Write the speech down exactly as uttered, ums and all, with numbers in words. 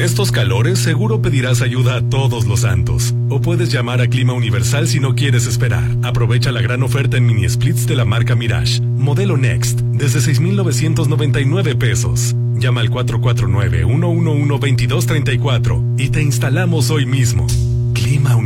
estos calores seguro pedirás ayuda a todos los santos. O puedes llamar a Clima Universal si no quieres esperar. Aprovecha la gran oferta en mini splits de la marca Mirage. Modelo Next, desde seis mil novecientos noventa y nueve pesos. Llama al cuatro cuatro nueve, uno uno uno, dos dos tres cuatro y te instalamos hoy mismo. Clima Universal.